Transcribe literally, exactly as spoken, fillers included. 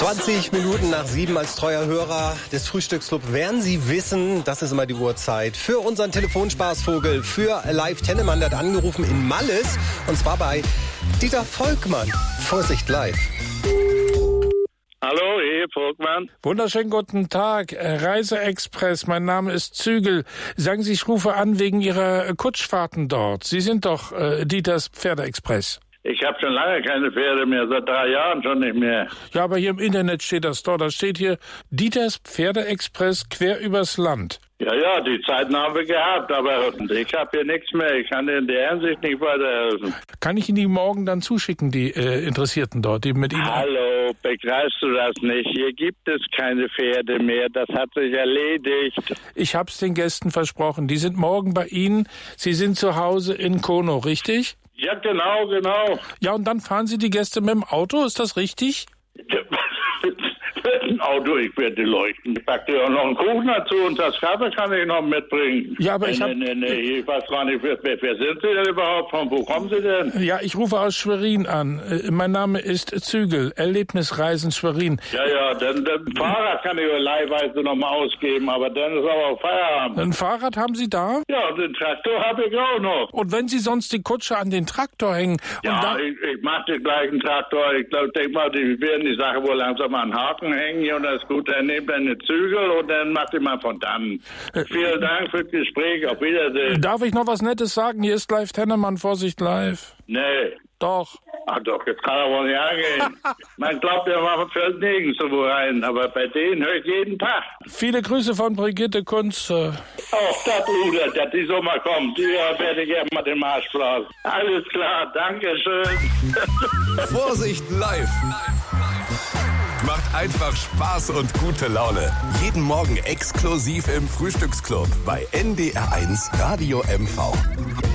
zwanzig Minuten nach sieben als treuer Hörer des Frühstücksclub werden Sie wissen, das ist immer die Uhrzeit, für unseren Telefonspaßvogel, für Live Tennemann, der hat angerufen in Malles, und zwar bei Dieter Volkmann. Vorsicht live. Hallo, hier Volkmann. Wunderschönen guten Tag, Reiseexpress, mein Name ist Zügel. Sagen Sie, ich rufe an wegen Ihrer Kutschfahrten dort. Sie sind doch äh, Dieters Pferdeexpress. Ich habe schon lange keine Pferde mehr, seit drei Jahren schon nicht mehr. Ja, aber hier im Internet steht das dort. Da steht hier Dieters Pferdeexpress quer übers Land. Ja, ja, die Zeiten haben wir gehabt, aber ich habe hier nichts mehr. Ich kann in der Hinsicht nicht weiterhelfen. Kann ich Ihnen die morgen dann zuschicken, die äh, Interessierten dort, die mit Ihnen... Hallo, begreifst du das nicht? Hier gibt es keine Pferde mehr. Das hat sich erledigt. Ich hab's den Gästen versprochen. Die sind morgen bei Ihnen. Sie sind zu Hause in Kono, richtig? Ja, genau, genau. Ja, und dann fahren Sie die Gäste mit dem Auto, ist das richtig? Ein Auto, ich werde leuchten. Ich packe dir auch noch einen Kuchen dazu und das Kaffee kann ich noch mitbringen. Ja, aber ich nee, hab... Nee, nee, nee, ich weiß gar nicht, wer, wer sind Sie denn überhaupt? Von wo kommen Sie denn? Ja, ich rufe aus Schwerin an. Äh, Mein Name ist Zügel, Erlebnisreisen Schwerin. Ja, ja, dann, dann Fahrrad kann ich leihweise noch mal ausgeben, aber dann ist aber auch Feierabend. Ein Fahrrad haben Sie da? Ja, und den Traktor habe ich auch noch. Und wenn Sie sonst die Kutsche an den Traktor hängen... Ja, und da... ich, ich mache den gleichen Traktor. Ich glaube, denk mal, die werden die Sache wohl langsam an den Haken hängen hier und das ist gut. Dann nehmt er eine Zügel und dann macht ihr mal von dann. Äh, Vielen Dank für das Gespräch. Auf Wiedersehen. Darf ich noch was Nettes sagen? Hier ist Live Tennemann, Vorsicht live. Nee. Doch. Ach doch, jetzt kann er wohl nicht angehen. Man glaubt, der macht fällt nirgends so rein, aber bei denen höre ich jeden Tag. Viele Grüße von Brigitte Kunze. Oh, das Bruder, dass die so mal kommt, die werde ich ja mal den Marsch blasen. Alles klar, danke schön. Vorsicht live. Macht einfach Spaß und gute Laune. Jeden Morgen exklusiv im Frühstücksclub bei N D R eins Radio M V.